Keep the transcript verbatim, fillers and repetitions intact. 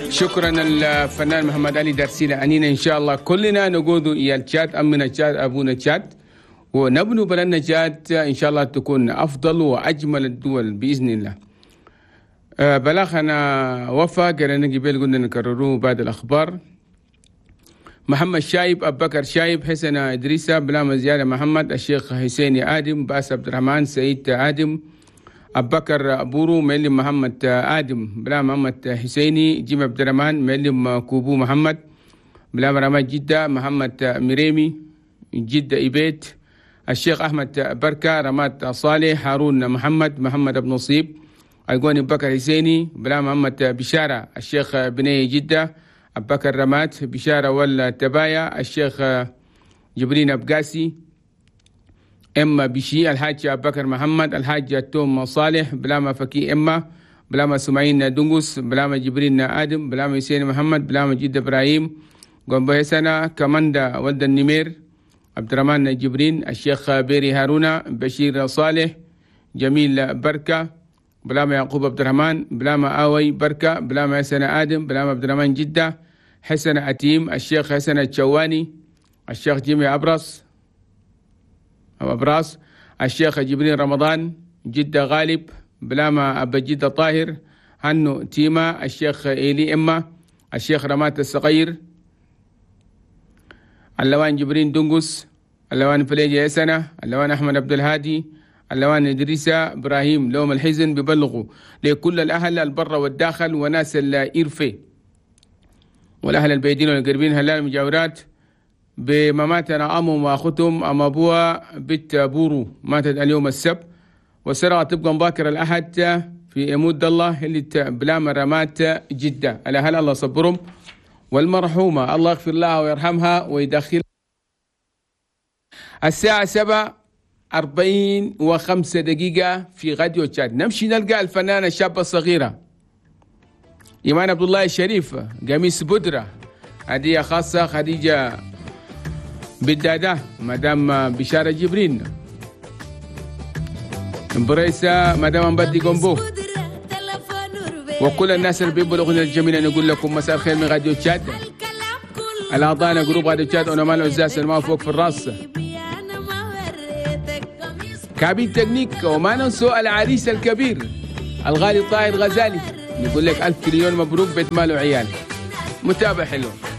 شكرا الفنان محمد علي دارسيلا أنينا إن شاء الله كلنا نقود إلى الشات أمنا الشات أبونا الشات ونبنو بلدنا الشات إن شاء الله تكون أفضل وأجمل الدول بإذن الله. أه بلاغنا وفا قرنا قبل قلنا نكرروه بعد الأخبار. محمد شايب أبو بكر شايب حسن إدريسة بلا زيادة محمد الشيخ حسيني آدم باس عبد الرحمن سيد آدم أبو بكر بورو ملم محمد آدم بلا محمد حسيني جيم عبد الرحمن ملم كوبو محمد بلا مرامات جدة محمد مريمي جدة إبيت الشيخ أحمد بركة رمات صالح هارون محمد محمد بن نصيب القوني بكر حسيني بلا محمد بشارة الشيخ بني جدة أبو بكر رمات بشارة والتبايا الشيخ جبرين أبقاسي إما بشي الحاج أبو بكر محمد الحاج توم صالح بلاما فكي إما بلاما سمعين دنقس بلاما جبرين آدم بلاما حسين محمد بلاما جد إبراهيم قنبه سنة كماندا ولد النمير عبد الرحمن جبرين الشيخ بيري هارونا بشير صالح جميل بركة بلاما يعقوب عبد الرحمن بلاما آوي بركة بلاما حسن آدم بلاما عبد الرحمن جدة حسن أتيم الشيخ حسن الشواني الشيخ جيمي أبرص أو أبراس الشيخ جبرين رمضان جدة غالب بلاما أبا جدة طاهر هنو تيما الشيخ إيلي إما الشيخ رمات الصغير اللوان جبرين دنقس اللوان فليجة يسنة اللوان أحمد عبد الهادي اللوان إدريسة إبراهيم لوم الحزن ببلغوا لكل الأهل البر والداخل وناس الإرفي والأهل البيدين والقربين هلال المجاورات بمماتنا أمهم وأخوتهم أم أبوها بنت بورو ماتت اليوم السبت والسرقة تبقى باكر الأحد في أمود الله اللي بلا مرمات جدة الأهل الله صبرهم والمرحومة الله يغفر لها ويرحمها ويدخل الساعة سبعة أربعين وخمسة دقيقة في غاديو تشاد. نمشي نلقى الفنانة الشابة الصغيرة إيمان عبد الله الشريف قميص بودرة هدية خاصة خديجة بالدادة مدام بشارة جبرين بريسة مدام مبدي قنبو وكل الناس اللي بيبوا الأغنية الجميلة نقول لكم مساء الخير من غاديو تشاد. الأعضاء جروب غاديو تشاد أنا مال عزاز الماء فوق في الراس كابين تكنيك وما ننسوا العريس الكبير الغالي طاهر غزالي نقول لك ألف تريليون مبروك بيت مال وعيال. متابع حلو.